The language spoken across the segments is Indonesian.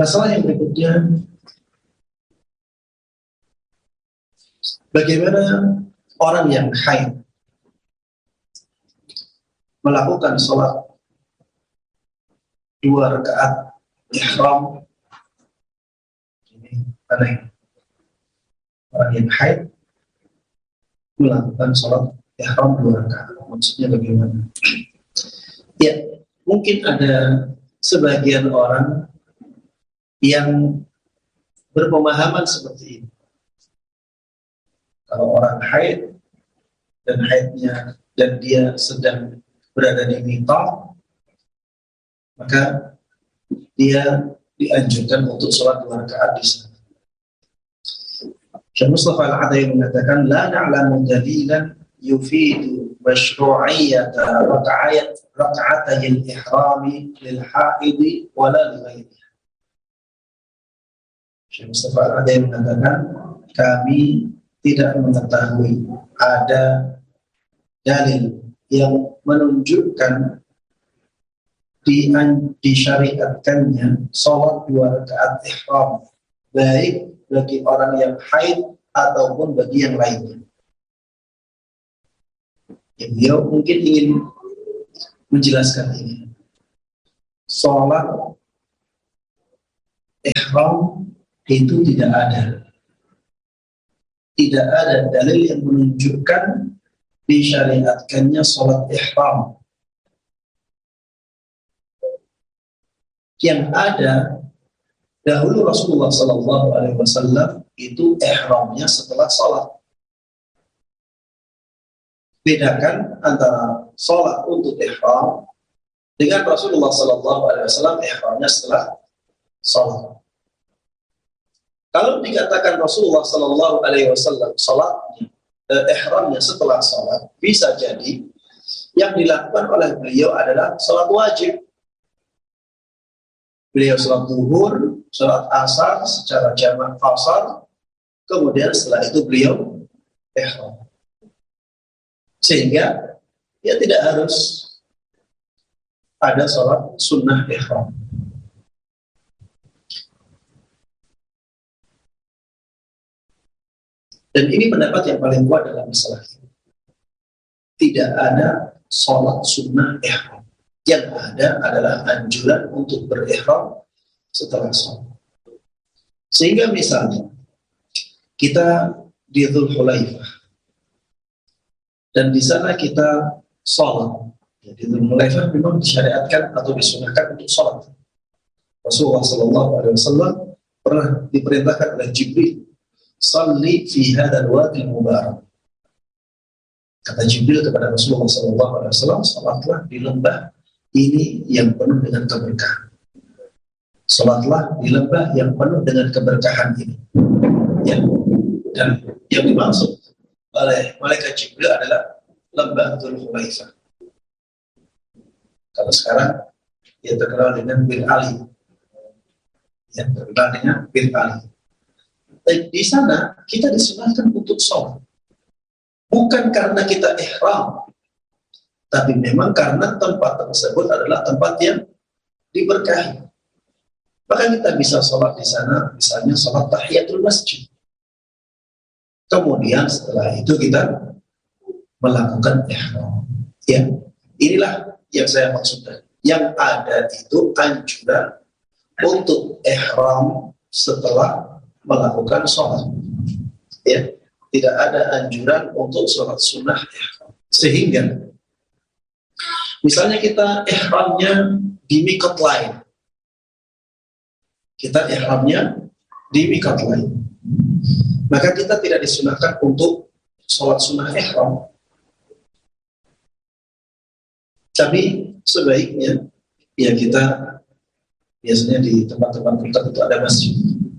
Masalah yang berikutnya, bagaimana orang yang haid melakukan sholat 2 rakaat ihram? Ini aneh. Orang yang haid melakukan sholat ihram 2 rakaat, maksudnya bagaimana? Ya, mungkin ada sebagian orang yang berpemahaman seperti ini. Kalau orang haid dan haidnya dan dia sedang berada di miqat, maka dia dianjurkan untuk sholat 2 rakaat di sana. Syekh Mustafa Al-Adawi mengatakan, la na'lamu dalilan yufidu masyru'iyyata raka'atay al-ihrami lil haidi wala li ghairihi. Syekh Mustafa Al-Adawi mengatakan, kami tidak mengetahui ada dalil yang menunjukkan disyariatkannya sholat 2 rakaat ihram, baik bagi orang yang haid ataupun bagi yang lainnya. Beliau mungkin ingin menjelaskan ini. Sholat ihram itu tidak ada. Tidak ada dalil yang menunjukkan disyariatkannya sholat ihram. Yang ada, dahulu Rasulullah SAW itu ihramnya setelah sholat. Bedakan antara sholat untuk ihram dengan Rasulullah SAW ihramnya setelah sholat. Kalau dikatakan Rasulullah SAW sholatnya, ihramnya setelah sholat, bisa jadi yang dilakukan oleh beliau adalah sholat wajib. Beliau sholat zuhur, sholat asar secara jamak fasar, kemudian setelah itu beliau ihram. Sehingga dia tidak harus ada sholat sunnah ihram. Dan ini pendapat yang paling kuat dalam masalah ini. Tidak ada sholat sunnah ihram. Yang ada adalah anjuran untuk berihram setelah sholat. Sehingga misalnya kita di Dzul Hulaifah dan di sana kita sholat. Di Dzul Hulaifah memang disyariatkan atau disunahkan untuk sholat. Rasulullah SAW pernah diperintahkan oleh Jibril, salli fi hadzal wadi mubarak. Kata Jibril kepada Rasulullah SAW, salatlah di lembah ini yang penuh dengan keberkahan. Salatlah di lembah yang penuh dengan keberkahan ini. Ya. Dan yang dimaksud oleh malaikat Jibril adalah lembah Dzul Hulaifah. Kalau sekarang ia terkenal dengan Bir Ali. Yang terkenal dengan Bir Ali. Di sana kita disunahkan untuk sholat, bukan karena kita ihram, tapi memang karena tempat tersebut adalah tempat yang diberkahi. Maka kita bisa sholat di sana, misalnya sholat tahiyatul masjid. Kemudian setelah itu kita melakukan ihram. Ya, inilah yang saya maksudkan. Yang ada itu anjuran untuk ihram setelah melakukan sholat. Ya, tidak ada anjuran untuk sholat sunnah ihram. Sehingga misalnya kita ihramnya di miqat lain, kita ihramnya di miqat lain, maka kita tidak disunahkan untuk sholat sunnah ihram. Tapi sebaiknya ya kita biasanya di tempat-tempat tertentu ada masjid.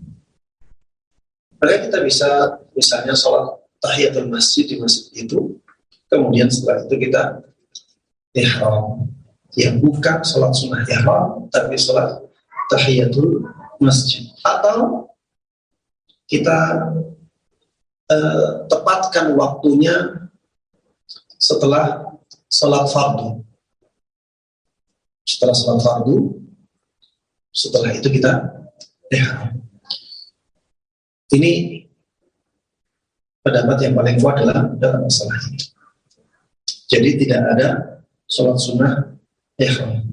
Maka kita bisa misalnya sholat tahiyatul masjid di masjid itu, kemudian setelah itu kita ihram. Ya, bukan sholat sunnah ihram, tapi sholat tahiyatul masjid. Atau kita tepatkan waktunya setelah sholat fardu. Setelah sholat fardu, setelah itu kita ihram. Ini pendapat yang paling kuat dalam masalah ini. Jadi tidak ada sholat sunnah ihram.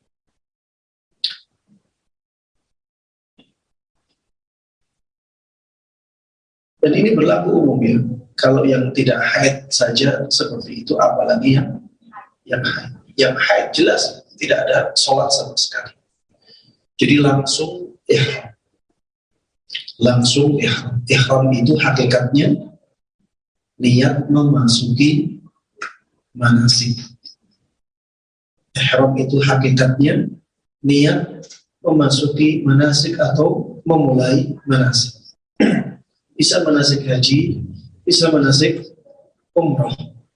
Dan ini berlaku umum ya. Kalau yang tidak haid saja seperti itu, apalagi yang haid. Yang haid jelas tidak ada sholat sama sekali. Jadi langsung ihram. Langsung ihram. Ihram itu hakikatnya niat memasuki manasik. Ihram itu hakikatnya niat memasuki manasik atau memulai manasik. Bisa manasik haji, bisa manasik umrah.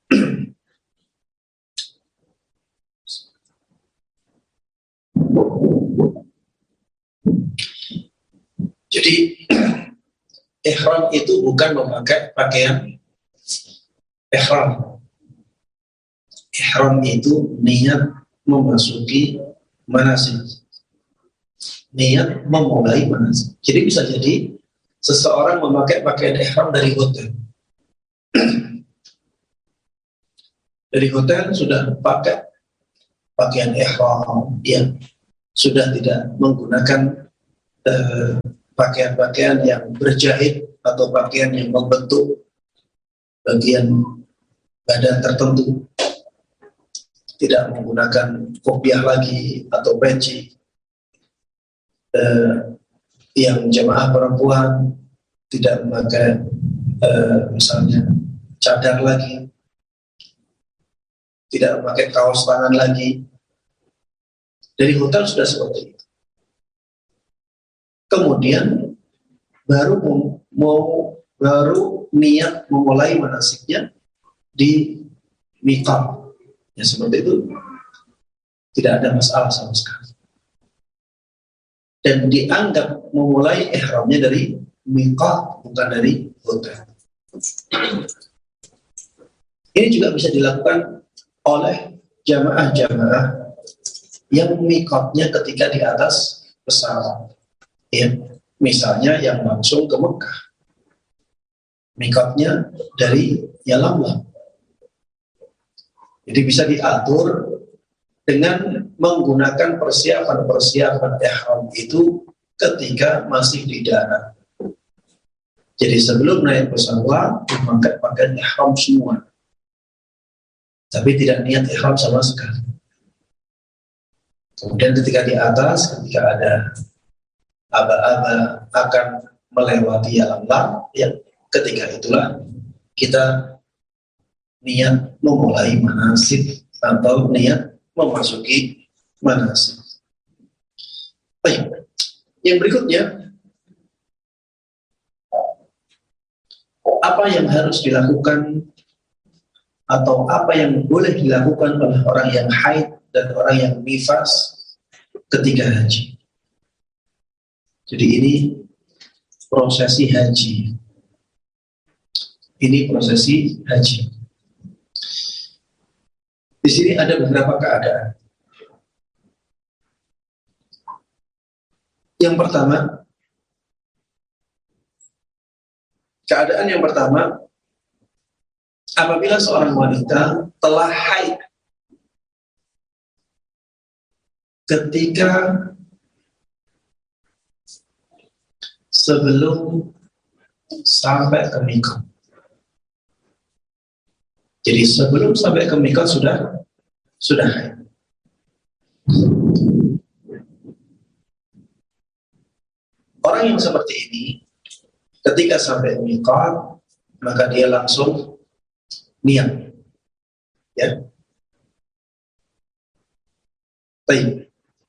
Jadi ihram itu bukan memakai pakaian ihram. Ihram itu niat memasuki manasik. Niat memulai manasik. Jadi bisa jadi seseorang memakai pakaian ihram dari hotel. Dari hotel sudah pakai pakaian ihram, ya, sudah tidak menggunakan pakaian-pakaian yang berjahit atau pakaian yang membentuk bagian badan tertentu, tidak menggunakan kopiah lagi atau peci. Yang jamaah perempuan tidak memakai misalnya cadar lagi, tidak memakai kaos tangan lagi. Dari hotel sudah seperti itu. Kemudian baru niat memulai manasiknya di miqat. Ya seperti itu, tidak ada masalah sama sekali. Dan dianggap memulai ihramnya dari miqat, bukan dari hotel. Ini juga bisa dilakukan oleh jamaah-jamaah yang miqatnya ketika di atas pesawat. Ya, misalnya yang langsung ke Mekah, miqatnya dari Yalamlam. Jadi bisa diatur dengan menggunakan persiapan ihram itu ketika masih di darat. Jadi sebelum naik pesawat memakai pakaian ihram semua, tapi tidak niat ihram sama sekali. Kemudian ketika di atas, ketika ada aba-aba akan melewati Yalamlam, ya ketika itulah kita niat memulai manasik atau niat memasuki manasik. Baik, yang berikutnya, apa yang harus dilakukan atau apa yang boleh dilakukan oleh orang yang haid dan orang yang nifas ketika haji. Jadi ini prosesi haji. Ini prosesi haji. Di sini ada beberapa keadaan. Yang pertama, keadaan yang pertama, apabila seorang wanita telah haid ketika sebelum sampai ke miqat. Jadi sebelum sampai ke miqat sudah haid. Orang yang seperti ini ketika sampai miqat maka dia langsung niat. Ya. Baik.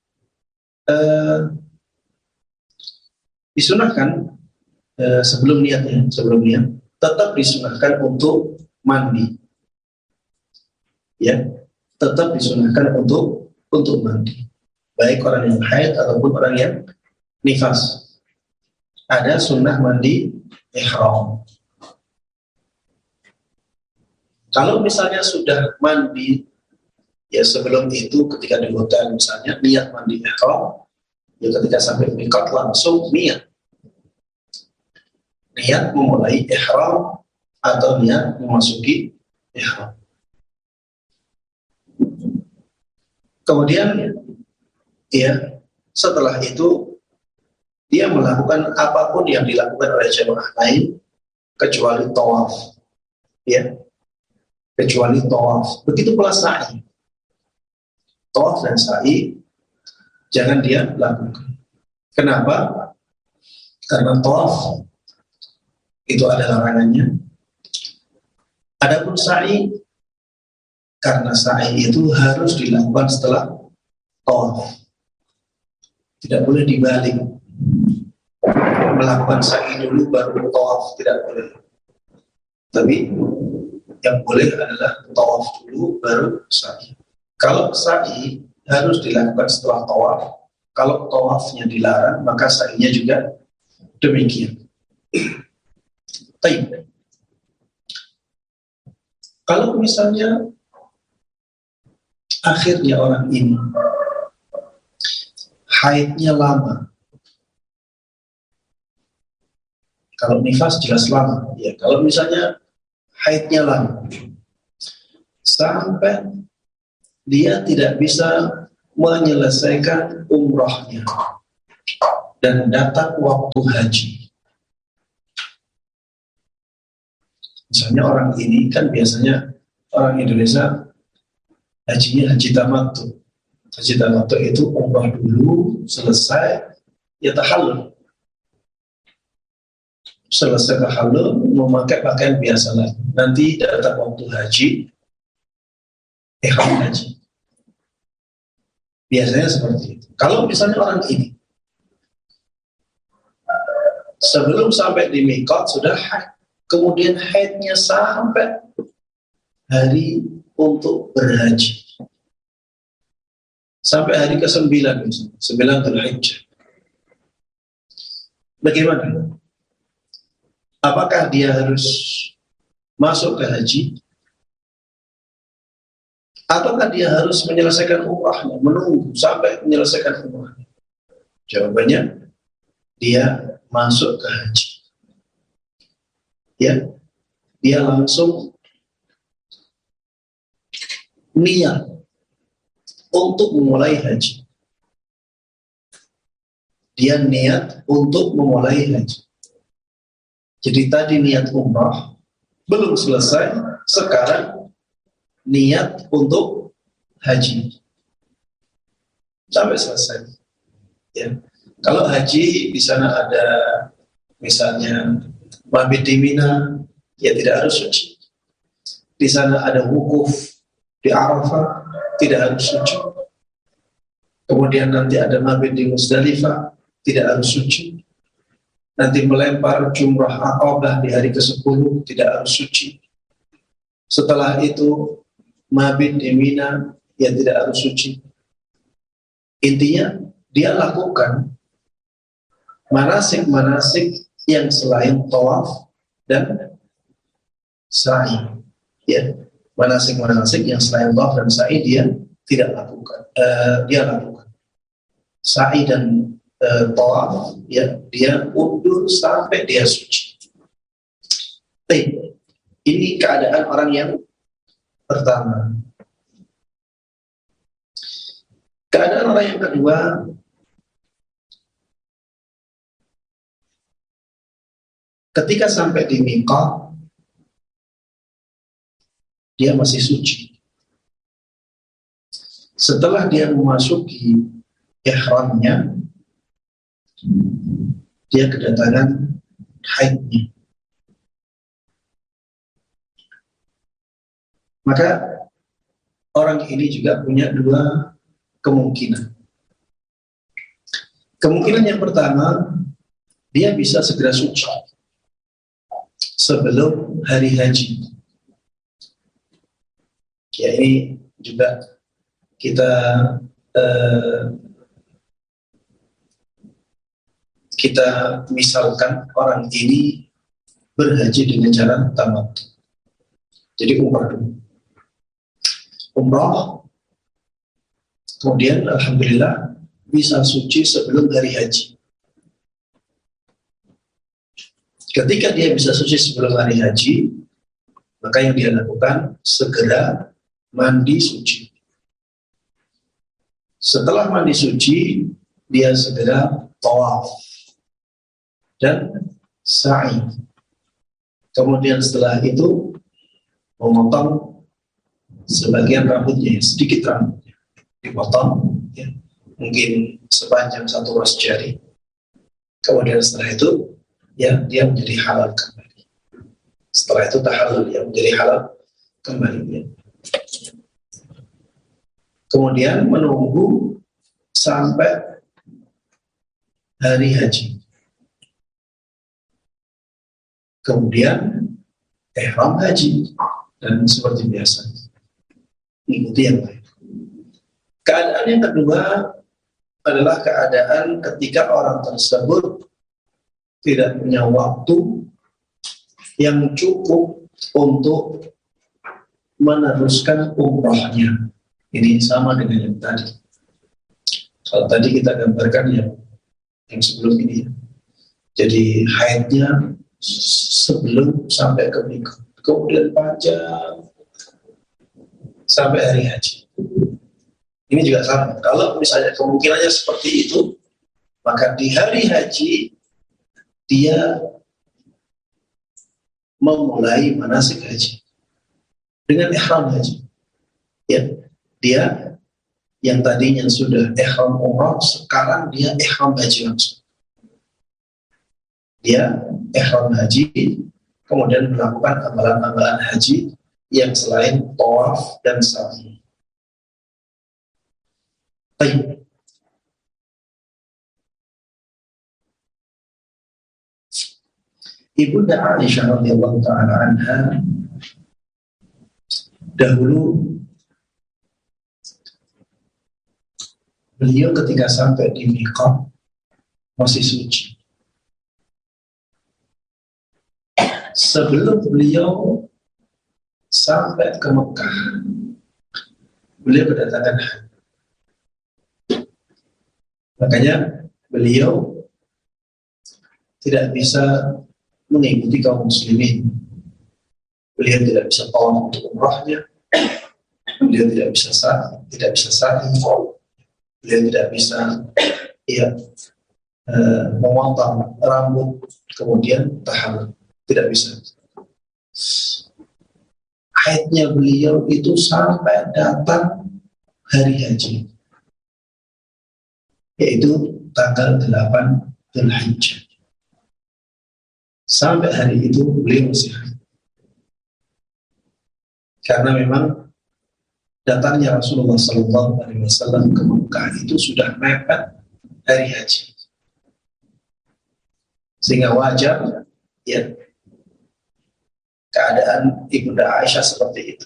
Disunahkan sebelum niat tetap disunahkan untuk mandi. Ya, tetap disunahkan untuk mandi. Baik orang yang haid ataupun orang yang nifas. Ada sunnah mandi ihram. Kalau misalnya sudah mandi, ya sebelum itu ketika di hotel misalnya niat mandi ihram, Ya ketika sampai mikot langsung niat memulai ihram atau niat memasuki ihram. Kemudian ya setelah itu dia melakukan apapun yang dilakukan oleh jemaah lain kecuali tawaf, ya, kecuali tawaf. Begitu pula sa'i. Tawaf dan sa'i jangan dia lakukan. Kenapa? Karena tawaf itu ada larangannya. Adapun sa'i, karena sa'i itu harus dilakukan setelah tawaf. Tidak boleh dibalik. Melakukan sa'i dulu baru tawaf, tidak boleh. Tapi yang boleh adalah tawaf dulu baru sa'i. Kalau sa'i harus dilakukan setelah tawaf, kalau tawafnya dilarang, maka sa'inya juga demikian. Baik. Kalau misalnya akhirnya orang ini haidnya lama, kalau nifas jelas lama, ya. Kalau misalnya haidnya lama, sampai dia tidak bisa menyelesaikan umrahnya dan datang waktu haji. Misalnya orang ini kan biasanya orang Indonesia hajinya haji tamattu. Haji tamattu itu umrah dulu, selesai, ya tahallul. Selesai tahallul, memakai pakaian biasa lagi. Nanti datang waktu haji, ihram haji. Biasanya seperti itu. Kalau misalnya orang ini sebelum sampai di mikot sudah haid, kemudian haidnya sampai hari untuk berhaji, sampai hari ke-9, 9 Dzulhijjah. Bagaimana? Apakah dia harus masuk ke haji? Ataukah dia harus menyelesaikan umrahnya, menunggu sampai menyelesaikan umrahnya? Jawabannya, dia masuk ke haji. Ya, dia langsung niat untuk memulai haji. Dia niat untuk memulai haji. Jadi tadi niat umrah belum selesai, sekarang niat untuk haji sampai selesai. Ya. Kalau haji di sana ada misalnya mabit di Mina, ya tidak harus suci. Di sana ada wukuf di Arafah, tidak harus suci. Kemudian nanti ada mabit di Muzdalifah, tidak harus suci. Nanti melempar jumrah Aqabah di hari ke-10, tidak harus suci. Setelah itu mabit di Mina, ya tidak harus suci. Intinya dia lakukan manasik-manasik yang selain tawaf dan sa'i. Ya, manasik-manasik yang selain tawaf dan sa'i dia tidak lakukan. Dia lakukan sa'i dan tawaf, ya dia undur sampai dia suci. Ini keadaan orang yang pertama. Keadaan orang yang kedua, ketika sampai di miqat, dia masih suci. Setelah dia memasuki ihramnya, dia kedatangan haidnya. Maka orang ini juga punya dua kemungkinan. Kemungkinan yang pertama, dia bisa segera suci sebelum hari haji. Ya, ini juga kita misalkan orang ini berhaji dengan cara tamattu. Jadi umrah dulu. Umrah, kemudian alhamdulillah bisa suci sebelum hari haji. Ketika dia bisa suci sebelum hari haji, maka yang dia lakukan segera mandi suci. Setelah mandi suci, dia segera tawaf dan sa'i. Kemudian setelah itu memotong sebagian rambutnya, sedikit rambutnya dipotong, ya, mungkin sepanjang 1 ras jari. Kemudian setelah itu, ya, dia menjadi halal kembali. Setelah itu tahallul, ya, menjadi halal kembali. Ya. Kemudian menunggu sampai hari haji. Kemudian ihram haji dan seperti biasa ikuti yang lain. Keadaan yang kedua adalah keadaan ketika orang tersebut tidak punya waktu yang cukup untuk meneruskan umrahnya. Ini sama dengan yang tadi. Kalau tadi kita gambarkan yang sebelum ini. Jadi haidnya sebelum sampai ke mikot, kemudian panjang sampai hari haji. Ini juga sama. Kalau misalnya kemungkinannya seperti itu, maka di hari haji dia memulai manasik haji dengan ihram haji. Ya, dia yang tadinya sudah ihram umrah, sekarang dia ihram haji langsung. Dia ihram haji, kemudian melakukan amalan-amalan haji yang selain tawaf dan sa'i. Baik. Ibunda Aisyah radhiyallahu taala anha dahulu beliau ketika sampai di miqat masih suci. Sebelum beliau sampai ke Mekah, beliau berdatangan haji. Makanya beliau tidak bisa mengikuti kaum muslimin. Beliau tidak bisa tawaf untuk umrahnya. Beliau tidak bisa sa'i. Beliau tidak bisa memotong rambut kemudian tahallul. Tidak bisa. Haidnya beliau itu sampai datang hari haji, yaitu tanggal 8 Dzulhijjah. Sampai hari itu beliau masih haid. Karena memang datangnya Rasulullah SAW ke Mekah itu sudah mepet hari haji, sehingga wajar ya keadaan Ibunda Aisyah seperti itu.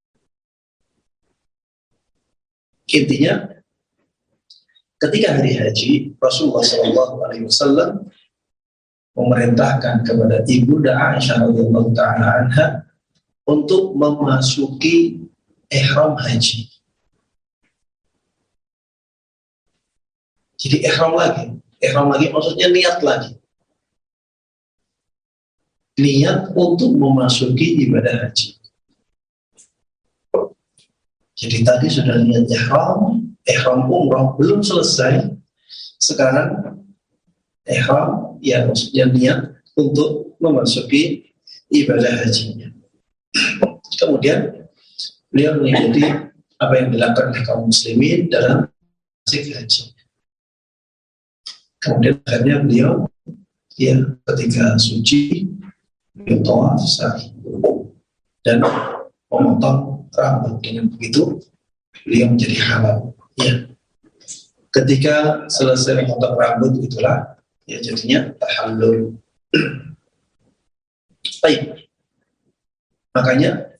Intinya, ketika hari haji, Rasulullah SAW memerintahkan kepada Ibunda Aisyah radhiyallahu taala anha untuk memasuki ihram haji. Jadi ihram lagi maksudnya niat lagi. Niat untuk memasuki ibadah haji. Jadi tadi sudah niat ihram umrah belum selesai. Sekarang ihram, ya maksudnya niat untuk memasuki ibadah hajinya. Kemudian beliau mengikuti apa yang dilakukan oleh kaum muslimin dalam manasik haji. Kemudian akhirnya beliau ketika suci beliau tawaf sa'i dan memotong rambut. Dengan begitu beliau menjadi halal. Ya. Ketika selesai memotong rambut itulah jadinya tahallul. Baik. Makanya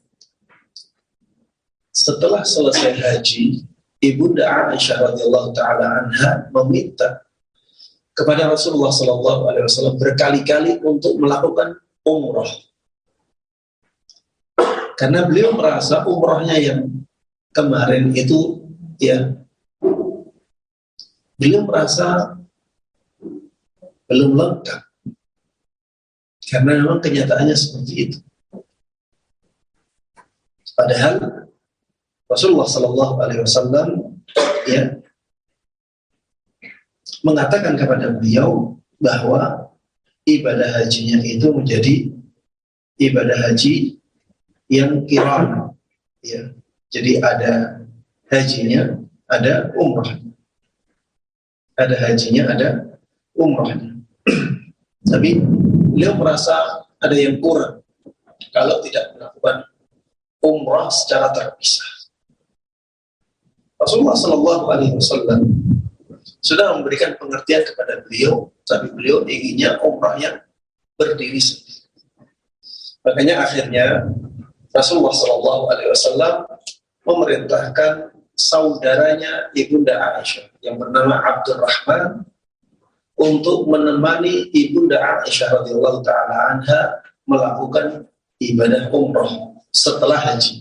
setelah selesai haji, Ibunda Aisyah radhiyallahu taala anha meminta kepada Rasulullah SAW berkali-kali untuk melakukan umrah. Karena beliau merasa umrahnya yang kemarin itu beliau merasa belum lengkap karena memang kenyataannya seperti itu. Padahal Rasulullah Sallallahu Alaihi Wasallam ya mengatakan kepada beliau bahwa ibadah hajinya itu menjadi ibadah haji yang qiran, ya. Jadi ada hajinya, ada umrah. Ada hajinya, ada umrahnya. Tapi beliau merasa ada yang kurang kalau tidak melakukan umrah secara terpisah. Rasulullah Sallallahu Alaihi Wasallam sudah memberikan pengertian kepada beliau, tapi beliau inginnya umrah yang berdiri sendiri. Makanya akhirnya Rasulullah Sallallahu Alaihi Wasallam memerintahkan saudaranya Ibunda Aisyah yang bernama Abdurrahman untuk menemani Ibunda Aisyah radhiyallahu taala anha melakukan ibadah umrah setelah haji.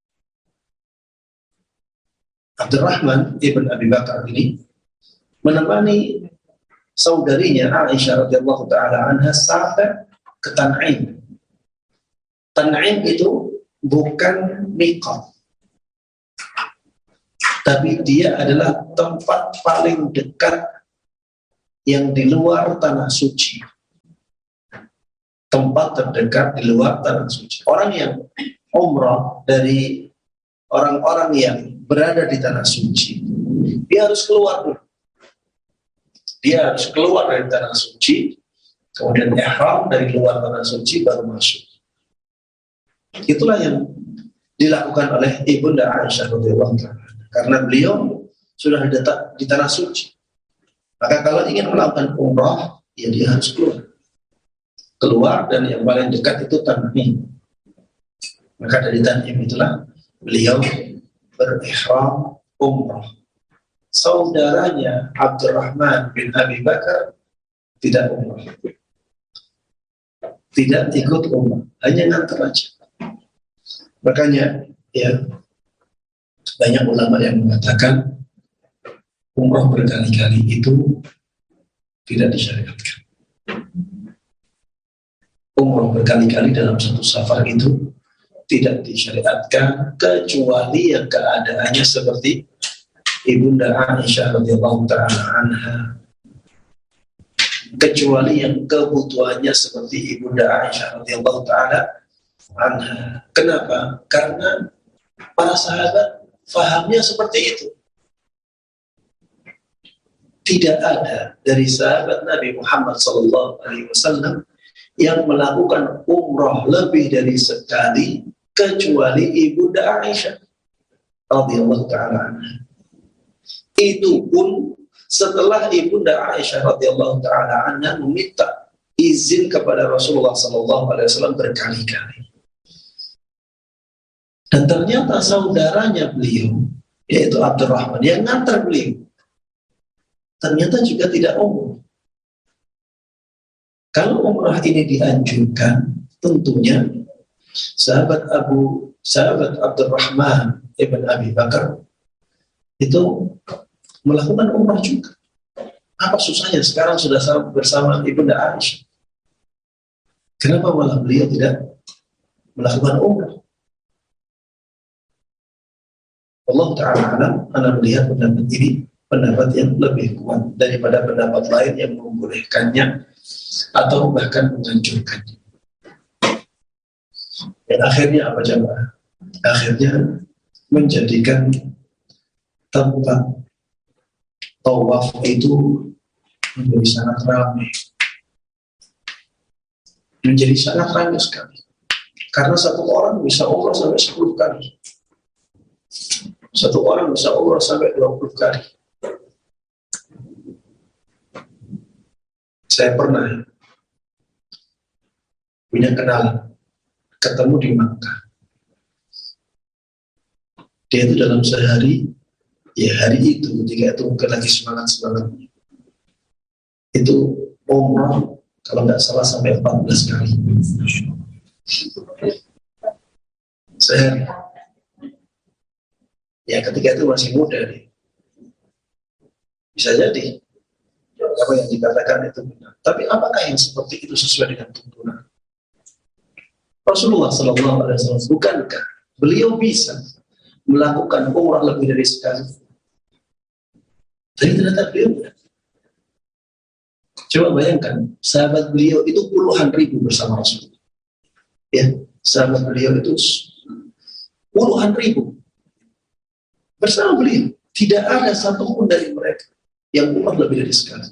Abdurrahman ibn Abi Bakar ini menemani saudarinya Aisyah radhiyallahu taala anha sampai ke Tan'im. Tan'im itu bukan miqat, tapi dia adalah tempat paling dekat yang di luar tanah suci. Tempat terdekat di luar tanah suci. Orang yang umrah dari orang-orang yang berada di tanah suci, dia harus keluar dulu. Dia harus keluar dari tanah suci, kemudian ihram dari luar tanah suci baru masuk. Itulah yang dilakukan oleh Ibunda Aisyah radhiyallahu anha. Karena beliau sudah di tanah suci. Maka kalau ingin melakukan umrah, ya dia harus keluar. Keluar dan yang paling dekat itu Tan'im. Maka dari Tan'im itulah beliau berihram umrah. Saudaranya Abdurrahman bin Abi Bakar tidak umrah. Tidak ikut umrah, hanya ngantar aja. Makanya ya banyak ulama yang mengatakan umrah berkali-kali itu tidak disyariatkan. Umrah berkali-kali dalam satu safar itu tidak disyariatkan kecuali yang keadaannya seperti Ibunda Aisyah radhiyallahu taala anha. Kecuali yang kebutuhannya seperti Ibunda Aisyah radhiyallahu taala anha. Kenapa? Karena para sahabat fahamnya seperti itu. Tidak ada dari sahabat Nabi Muhammad SAW yang melakukan umrah lebih dari sekali kecuali Ibunda Aisyah radhiyallahu taala anha. Itu pun setelah Ibunda Aisyah radhiyallahu taala anha meminta izin kepada Rasulullah SAW berkali-kali. Dan ternyata saudaranya beliau, yaitu Abdurrahman, yang ngantar beliau, ternyata juga tidak umrah. Kalau umrah ini dianjurkan, tentunya sahabat Abdurrahman ibn Abi Bakar itu melakukan umrah juga. Apa susahnya sekarang sudah bersama Ibunda Aisyah? Kenapa malah beliau tidak melakukan umrah? Allah Ta'ala alam, anda melihat pendapat ini pendapat yang lebih kuat daripada pendapat lain yang membolehkannya atau bahkan menganjurkannya. Dan akhirnya apa jemaah? Akhirnya menjadikan tempat tawaf itu menjadi sangat ramai. Menjadi sangat ramai sekali. Karena satu orang bisa umrah sampai 10 kali. Satu orang bisa umrah sampai 20 kali. Saya pernah punya kenalan, ketemu di Makkah. Dia itu dalam sehari, ya hari itu, ketika itu mungkin lagi semangat-semangatnya, itu umrah, kalau nggak salah sampai 14 kali. Sehari. Ya ketika itu masih muda nih. Bisa jadi apa yang dikatakan itu benar. Tapi apakah yang seperti itu sesuai dengan tuntunan Rasulullah SAW? Bukankah beliau bisa melakukan umrah lebih dari sekali? Tapi ternyata beliau tidak. Coba bayangkan, sahabat beliau itu puluhan ribu bersama Rasulullah. Ya, sahabat beliau itu puluhan ribu bersama beliau. Tidak ada satupun dari mereka yang umrah lebih dari sekali.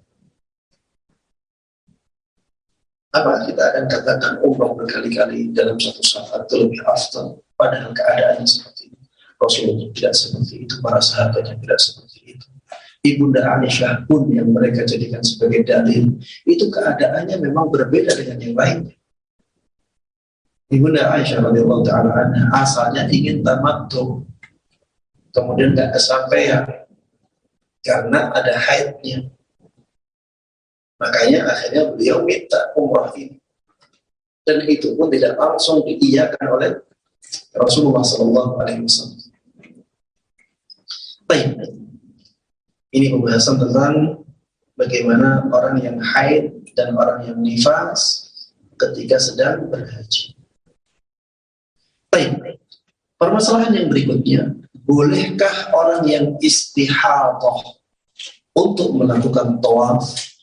Apa kita akan katakan umrah berkali-kali dalam satu safar itu lebih afdal, padahal keadaannya seperti itu? Rasulullah tidak seperti itu, para sahabatnya tidak seperti itu. Ibunda Aisyah pun yang mereka jadikan sebagai dalil, itu keadaannya memang berbeda dengan yang lainnya. Ibunda Aisyah radhiyallahu ta'ala anha asalnya ingin tamattu, kemudian nggak kesampaian karena ada haidnya. Makanya akhirnya beliau minta umrah ini, dan itu pun tidak langsung diiyakan oleh Rasulullah SAW. Baik, ini pembahasan tentang bagaimana orang yang haid dan orang yang nifas ketika sedang berhaji. Baik, permasalahan yang berikutnya, bolehkah orang yang istihadah untuk melakukan tawaf